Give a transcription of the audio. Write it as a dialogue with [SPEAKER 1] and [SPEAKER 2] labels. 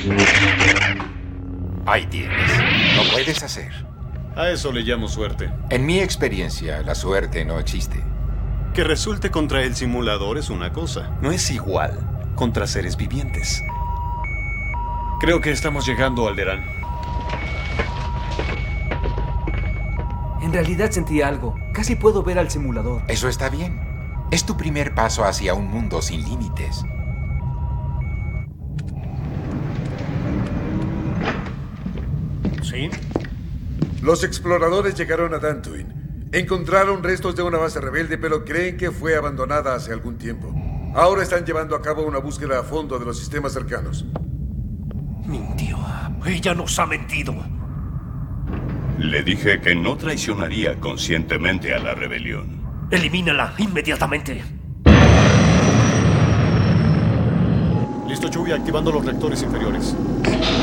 [SPEAKER 1] Ahí tienes. Lo puedes hacer.
[SPEAKER 2] A eso le llamo suerte.
[SPEAKER 1] En mi experiencia, la suerte no existe.
[SPEAKER 2] Que resulte contra el simulador es una cosa. No es igual contra seres vivientes. Creo que estamos llegando a Alderaan.
[SPEAKER 3] En realidad sentí algo. Casi puedo ver al simulador.
[SPEAKER 1] Eso está bien. Es tu primer paso hacia un mundo sin límites.
[SPEAKER 2] ¿Sí?
[SPEAKER 4] Los exploradores llegaron a Dantooine. Encontraron restos de una base rebelde, pero creen que fue abandonada hace algún tiempo. Ahora están llevando a cabo una búsqueda a fondo de los sistemas cercanos.
[SPEAKER 5] Mintió. Ella nos ha mentido.
[SPEAKER 6] Le dije que no traicionaría conscientemente a la rebelión.
[SPEAKER 5] Elimínala inmediatamente.
[SPEAKER 2] Listo, Chewie, activando los reactores inferiores.